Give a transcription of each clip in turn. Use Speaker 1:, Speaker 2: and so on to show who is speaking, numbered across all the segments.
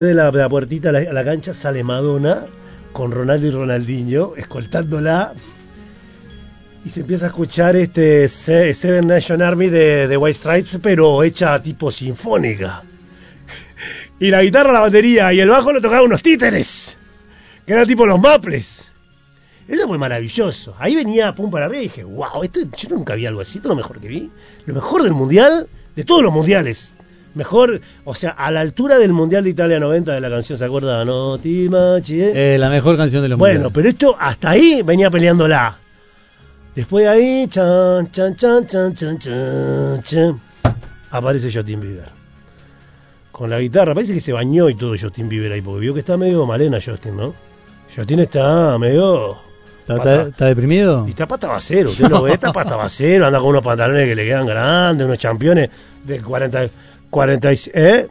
Speaker 1: de la puertita a la cancha sale Madonna con Ronaldo y Ronaldinho escoltándola y se empieza a escuchar Seven Nation Army de White Stripes, pero hecha tipo sinfónica. Y la guitarra, la batería y el bajo lo tocaban unos títeres, que eran tipo los Maples. Eso fue maravilloso. Ahí venía pum para arriba y dije, wow, yo nunca vi algo así, esto es lo mejor que vi. Lo mejor del mundial, de todos los mundiales. Mejor, o sea, a la altura del Mundial de Italia 90 de la canción, ¿se acuerda? No, Timachi,
Speaker 2: la mejor canción de los mundiales.
Speaker 1: Bueno, pero esto hasta ahí venía peleándola. Después de ahí, chan, chan, chan, chan, chan, chan, chan, aparece Justin Bieber. Con la guitarra, parece que se bañó y todo Justin Bieber ahí, porque vio que está medio malena Justin, ¿no? Justin está medio...
Speaker 2: ¿Está deprimido?
Speaker 1: Y está pata basero, usted lo ve, está pata basero, anda con unos pantalones que le quedan grandes, unos championes de 40... ¿eh?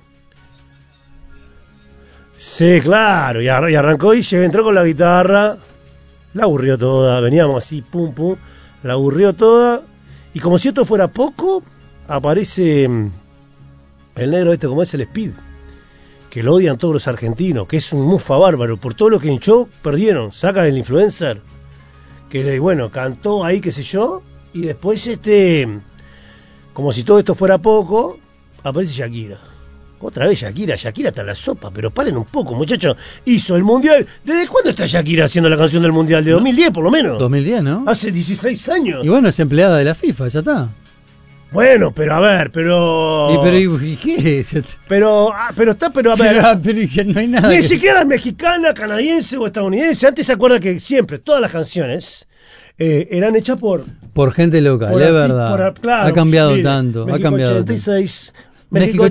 Speaker 1: Sí, claro, y arrancó y entró con la guitarra, la aburrió toda, veníamos así, pum, pum, la aburrió toda, y como si esto fuera poco, aparece el negro como es el Speed, que lo odian todos los argentinos, que es un mufa bárbaro, por todo lo que hinchó, perdieron, saca del influencer, que bueno, cantó ahí, qué sé yo, y después como si todo esto fuera poco, aparece Shakira. Otra vez Shakira está en la sopa, pero paren un poco, muchachos. Hizo el mundial. ¿Desde cuándo está Shakira haciendo la canción del mundial? De 2010 por lo menos.
Speaker 2: 2010, ¿no?
Speaker 1: Hace 16 años.
Speaker 2: Y bueno, es empleada de la FIFA, ya está.
Speaker 1: Bueno, pero a ver,
Speaker 2: ¿Y qué?
Speaker 1: Pero a ver.
Speaker 2: Pero no hay nada.
Speaker 1: Ni siquiera es mexicana, canadiense o estadounidense. Antes se acuerda que siempre, todas las canciones eran hechas por
Speaker 2: gente local, es verdad.
Speaker 1: Claro,
Speaker 2: ha cambiado
Speaker 1: mire,
Speaker 2: tanto.
Speaker 1: México
Speaker 2: ha cambiado
Speaker 1: 86,
Speaker 2: México